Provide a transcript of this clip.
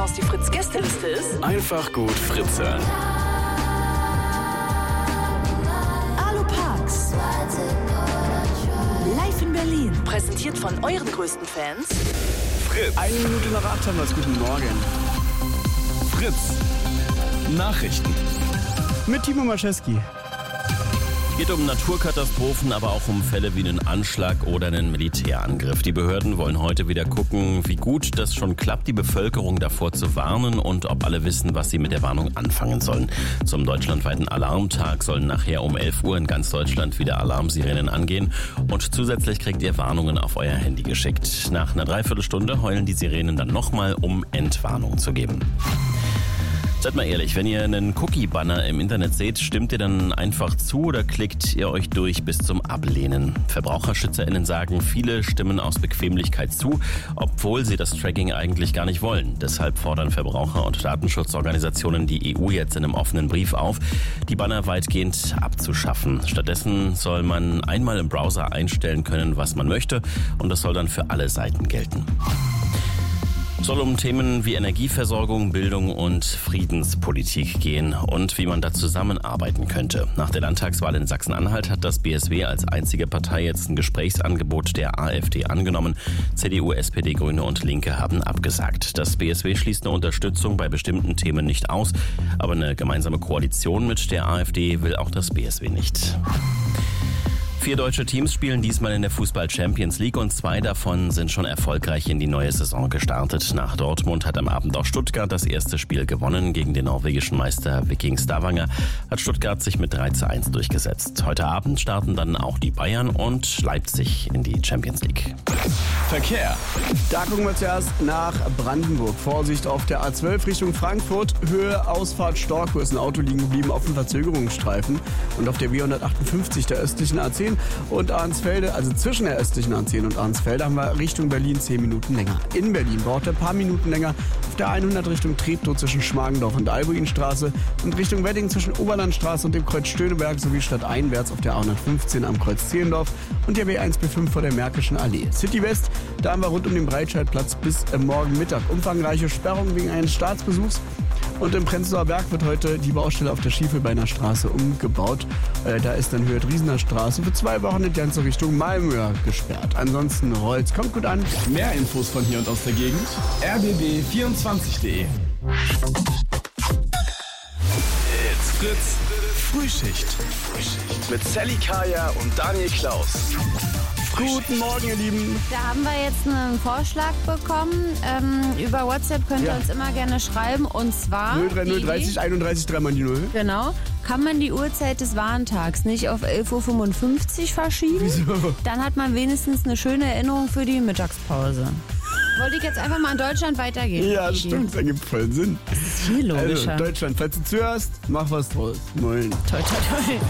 Chance, die Fritz-Gästeliste ist? Einfach gut Fritz hören. Aloe Parks. Live in Berlin. Präsentiert von euren größten Fans. Fritz. 1 Minute nach 8 haben wir es. Guten Morgen. Fritz. Nachrichten. Mit Timo Maschewski. Geht um Naturkatastrophen, aber auch um Fälle wie einen Anschlag oder einen Militärangriff. Die Behörden wollen heute wieder gucken, wie gut das schon klappt, die Bevölkerung davor zu warnen und ob alle wissen, was sie mit der Warnung anfangen sollen. Zum deutschlandweiten Alarmtag sollen nachher um 11 Uhr in ganz Deutschland wieder Alarmsirenen angehen und zusätzlich kriegt ihr Warnungen auf euer Handy geschickt. Nach einer Dreiviertelstunde heulen die Sirenen dann nochmal, um Entwarnung zu geben. Seid mal ehrlich, wenn ihr einen Cookie-Banner im Internet seht, stimmt ihr dann einfach zu oder klickt ihr euch durch bis zum Ablehnen? VerbraucherschützerInnen sagen, viele stimmen aus Bequemlichkeit zu, obwohl sie das Tracking eigentlich gar nicht wollen. Deshalb fordern Verbraucher- und Datenschutzorganisationen die EU jetzt in einem offenen Brief auf, die Banner weitgehend abzuschaffen. Stattdessen soll man einmal im Browser einstellen können, was man möchte, und das soll dann für alle Seiten gelten. Soll um Themen wie Energieversorgung, Bildung und Friedenspolitik gehen und wie man da zusammenarbeiten könnte. Nach der Landtagswahl in Sachsen-Anhalt hat das BSW als einzige Partei jetzt ein Gesprächsangebot der AfD angenommen. CDU, SPD, Grüne und Linke haben abgesagt. Das BSW schließt eine Unterstützung bei bestimmten Themen nicht aus, aber eine gemeinsame Koalition mit der AfD will auch das BSW nicht. 4 deutsche Teams spielen diesmal in der Fußball-Champions League und 2 davon sind schon erfolgreich in die neue Saison gestartet. Nach Dortmund hat am Abend auch Stuttgart das erste Spiel gewonnen. Gegen den norwegischen Meister Viking Stavanger hat Stuttgart sich mit 3:1 durchgesetzt. Heute Abend starten dann auch die Bayern und Leipzig in die Champions League. Verkehr. Da gucken wir zuerst nach Brandenburg. Vorsicht auf der A12 Richtung Frankfurt. Höhe Ausfahrt Storkow ist ein Auto liegen geblieben auf dem Verzögerungsstreifen. Und auf der B158 der östlichen A10 und Arnsfelde, also zwischen der östlichen A10 und Arnsfelde, haben wir Richtung Berlin 10 Minuten länger. In Berlin braucht er ein paar Minuten länger auf der 100 Richtung Treptow zwischen Schmargendorf und Albuinstraße und Richtung Wedding zwischen Oberlandstraße und dem Kreuz Stöneberg sowie stadteinwärts auf der A115 am Kreuz Zehlendorf und der B1B5 vor der Märkischen Allee. City West, da haben wir rund um den Breitscheidplatz bis morgen Mittag umfangreiche Sperrungen wegen eines Staatsbesuchs. Und im Prenzlauer Berg wird heute die Baustelle auf der Schiefelbeiner Straße umgebaut. Da ist dann Höhe Driesener Straße für 2 Wochen die ganze Richtung Malmö gesperrt. Ansonsten rollt's. Kommt gut an. Mehr Infos von hier und aus der Gegend. rbb24.de. It's Fritz. Frühschicht. Mit Sally Kaya und Daniel Klaus. Guten Morgen, ihr Lieben. Da haben wir jetzt einen Vorschlag bekommen. Über WhatsApp könnt ihr uns immer gerne schreiben. Und zwar 030 30 31 3 mal die 0. Genau. Kann man die Uhrzeit des Warntags nicht auf 11:55 Uhr verschieben? Wieso? Dann hat man wenigstens eine schöne Erinnerung für die Mittagspause. Wollte ich jetzt einfach mal an Deutschland weitergeben. Ja, das stimmt. Das ergibt voll Sinn. Das ist viel logischer. Also, Deutschland, falls du zuhörst, mach was draus. Moin. Toi, toi, toi.